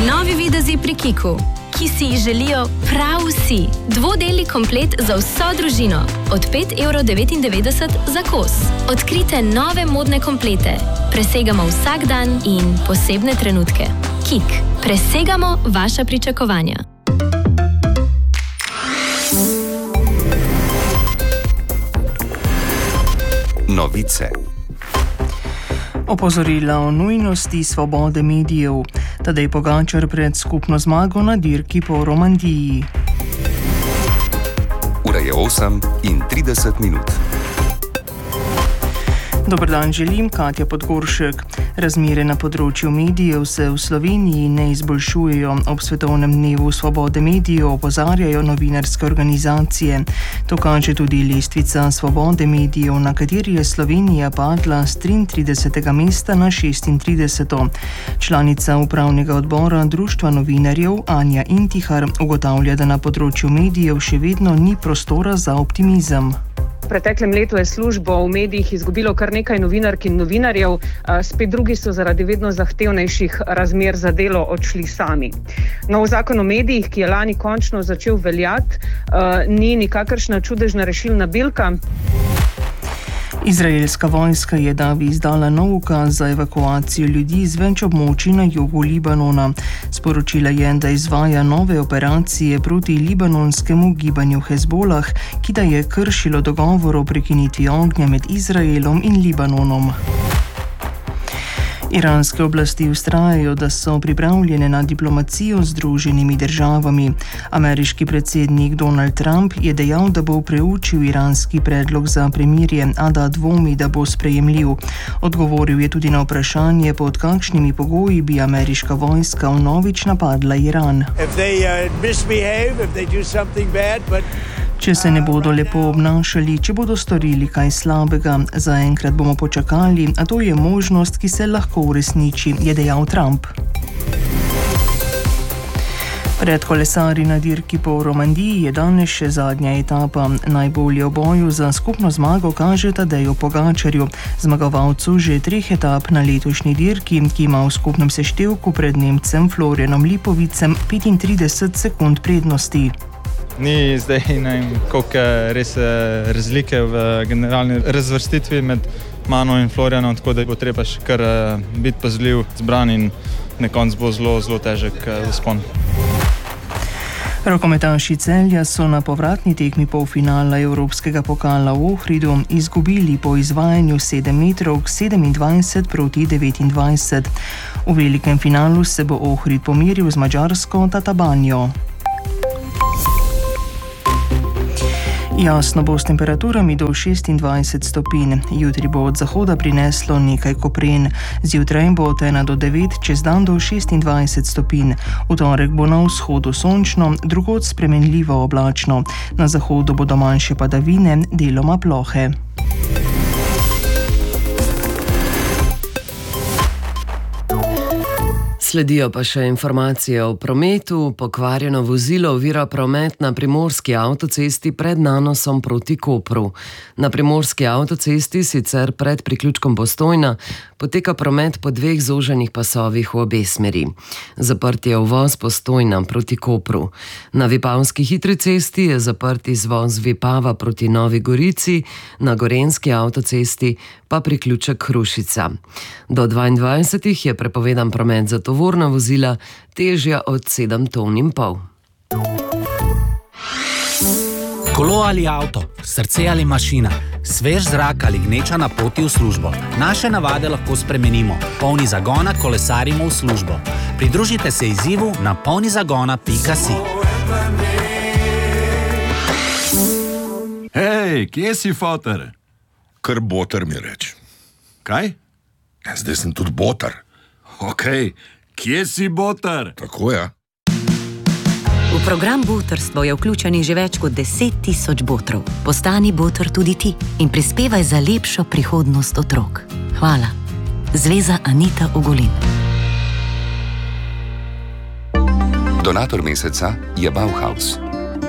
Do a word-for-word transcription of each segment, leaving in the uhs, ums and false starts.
Novi videzi pri Kiku, ki si jih želijo prav vsi. Dvodelni komplet za vso družino. Od pet evrov devetindevetdeset za kos. Odkrite nove modne komplete. Presegamo vsak dan in posebne trenutke. Kik. Presegamo vaša pričakovanja. Novice. Opozorila o nujnosti svobode medijev. Tadej Pogačar pred skupno zmago na dirki po Romandiji. Ura je osem in trideset minut. Dober dan želim, Katja Podgoršek. Razmere na področju medijev se v Sloveniji ne izboljšujejo. Ob svetovnem dnevu svobode medijev opozarjajo novinarske organizacije. To kaže tudi lestvica svobode medijev, na kateri je Slovenija padla s triintridesetega mesta na šestintrideseto. Članica upravnega odbora Društva novinarjev Anja Intihar ugotavlja, da na področju medijev še vedno ni prostora za optimizem. V preteklem letu je službo v medijih izgubilo kar nekaj novinark in novinarjev, spet drugi so zaradi vedno zahtevnejših razmer za delo odšli sami. Nov zakon o medijih, ki je lani končno začel veljati, ni nikakršna čudežna rešilna bilka. Izraelska vojska je davi izdala nov ukaz za evakuacijo ljudi z več območij na jugu Libanona. Sporočila je, da izvaja nove operacije proti libanonskemu gibanju Hezbolah, ki da je kršilo dogovor o prekinitvi ognja med Izraelom in Libanonom. Iranske oblasti vztrajajo, da so pripravljene na diplomacijo z Združenimi državami. Ameriški predsednik Donald Trump je dejal, da bo preučil iranski predlog za premirje, a da dvomi, da bo sprejemljiv. Odgovoril je tudi na vprašanje, pod kakšnimi pogoji bi ameriška vojska vnovič napadla Iran. Če se ne bodo lepo obnašali, če bodo storili kaj slabega, zaenkrat bomo počakali, a to je možnost, ki se lahko uresniči, je dejal Trump. Pred kolesarji na dirki po Romandiji je danes še zadnja etapa. Najbolje v boju za skupno zmago kaže Tadeju Pogačarju, zmagovalcu že treh etap na letošnji dirki, ki ima v skupnem seštevku pred Nemcem Florianom Lipovicem petintrideset sekund prednosti. Ni zdaj, ne vem, koliko res razlike v generalni razvrstitvi med mano in Florianom, tako da bo treba še kar biti pazljiv, zbran in na koncu bo zelo, zelo težek vzpon. Rokometaši Celja so na povratni tekmi polfinala Evropskega pokala v Ohridu izgubili po izvajanju sedem metrov sedemindvajset proti devetindvajset. V velikem finalu se bo Ohrid pomeril z Madžarsko Tatabanjo. Jasno bo s temperaturami do šestindvajset stopinj. Jutri bo od zahoda prineslo nekaj kopren. Zjutraj bo od ena do devet, čez dan do šestindvajset stopinj. V torek bo na vzhodu sončno, drugod spremenljivo oblačno. Na zahodu bodo manjše padavine, deloma plohe. Sledijo pa še informacije o prometu. Pokvarjeno vozilo ovira promet na primorski avtocesti pred Nanosom proti Kopru. Na primorski avtocesti, sicer pred priključkom Postojna, poteka promet po dveh zoženih pasovih v obe smeri. Zaprt je uvoz Postojna proti Kopru. Na Vipavski hitri cesti je zaprt izvoz Vipava proti Novi Gorici, na Gorenjski avtocesti pa priključek Hrušica. Do dvaindvajsetih je prepovedan promet za tovorna vozila, težja od sedem ton in pol. Kolo ali avto, srce ali mašina, svež zrak ali gneča na poti v službo. Naše navade lahko spremenimo. Polni zagona kolesarimo v službo. Pridružite se izzivu na polnizagona pika si. Hej, kje si, foter? Kar boter mi reč. Kaj? Ja, zdaj sem tudi boter. Okej, kje si, boter? Tako je. V program botrstvo je vključenih že več kot deset tisoč botrov. Postani boter tudi ti in prispevaj za lepšo prihodnost otrok. Hvala. Zveza Anita Ogulin. Donator meseca je Bauhaus.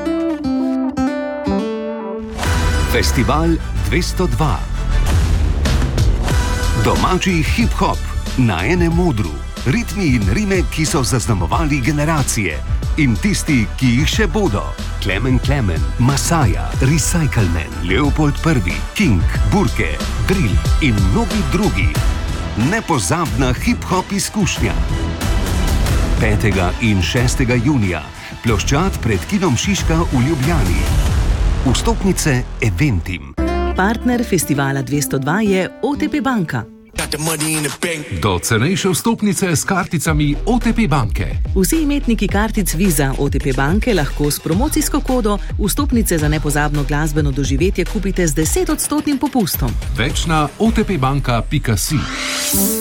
Festival dvesto dva. Domači hip-hop na enem modru. ritmi in rime, ki so zaznamovali generacije in tisti, ki jih še bodo. Klemen Klemen, Masaja, Recycleman, Leopold Prvi, King, Burke, Drill in mnogi drugi. Nepozabna hip-hop izkušnja. petega in šestega junija ploščad pred kinom Šiška v Ljubljani. Vstopnice Eventim. Partner festivala dvesto dva je O T P banka. Do cenejše vstopnice s karticami O T P banke. Vsi imetniki kartic Visa O T P banke lahko s promocijsko kodo vstopnice za nepozabno glasbeno doživetje kupite z desetodstotnim popustom. Več na o t p banka pika si.